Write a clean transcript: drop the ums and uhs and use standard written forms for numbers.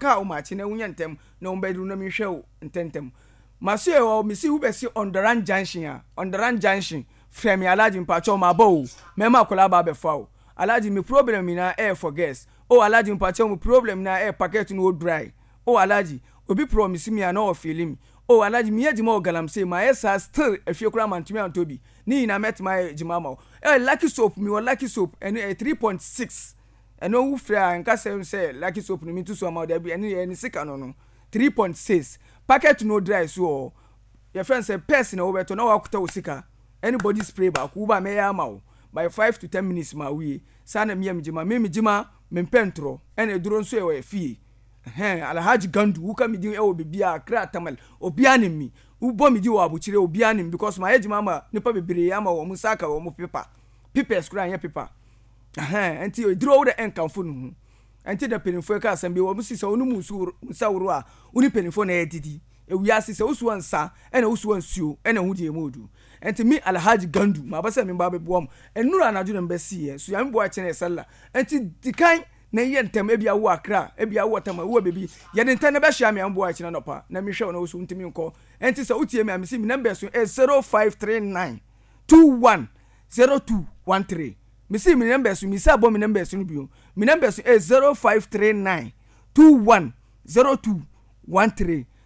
ka o ma chi na wunya ntem na on bedu na mi hwe o ntentem maso e o mi si wo be si Ondoran junction frame alaji mpacho ma bo mema kola ba be fa o alaji mi problem na air for guest o alaji mpacho mi problem na air packet no dry o alaji obi promise me na o feel me o alaji mi ejima o galamsey ma esa still efie kura mantumi antobi ni na met my jimama lucky soap mi o lucky soap eno 3.6 eno wu fra nka say lucky soap ni mi to so ma da bi eno sika no 3.6 packet no dry so your friend say person o beto na wakuta usika anybody spray ba ku ba me ya ma o by 5 to 10 minutes ma wi sana mi jima me pentro ene duro nso e fie Alhaji Gandu uka mi di e obibia kra tamal obia ne mi ubo mi di wo abuchire obia ne because my ejima ma nipa bebere ya ma wo musaka wo mu paper screen ya paper enti o duro wo de enkanfo no enti da penifo ka asem bi wo musi se onu musu nsawro a uni penifo na edidi ewi ase se usu ansa ena usu ansuo ena hu die modu enti mi Alhaji Gandu ma ba se mi ba beboam enura anaju na mbesi ye so ya mbo a chene sala enti dikan na yentem ebia wo akra ebia wo tama wo bebi ye de ntane be hia me ambo a china nopa na mi hwe na wo so ntimi nko enti se utie me amisi mi number so 0539 210213 misi mi number so mi sa bo mi number so no bio mi number so 0539 210213